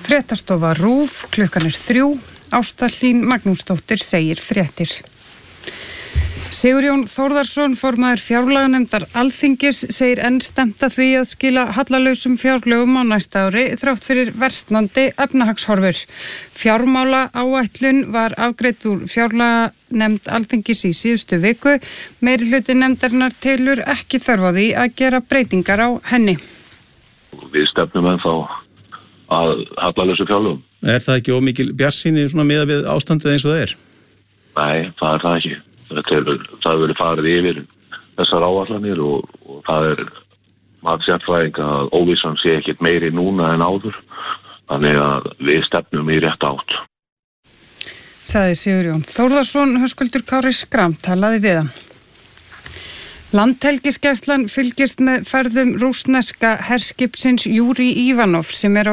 Fréttastofa RÚV, klukkan 3, Ásta Hlín Magnúsdóttir segir fréttir. Sigurjón Þórðarson, formaður fjárlaganefndar Alþingis, segir enn stefnt að því að skila hallalausum fjárlögum á næsta ári þrátt fyrir versnandi efnahagshorfur. Fjármála áætlun var afgreidd úr fjárlaganefnd Alþingis í síðustu viku. Meirihluti nefndarinnar telur ekki þörf á því að gera breytingar á henni. Við stefnum ennþá að hallalausu fjárlögum. Það ekki ómikil bjartsýni svona miðað við ástandið eins og það er? Nei, það það ekki. Það hefur verið farið yfir þessar áætlanir og það mat sérfræðing að óvissan sé ekkert meiri núna en áður. Þannig að við stefnum í rétt átt. Sagði Sigurjón Þórðarson. Höskuldur Kári Schram talaði við hann. Landhelgisgæslan fylgist með ferðum rússneska herskipsins Júrij Ivanov sem er á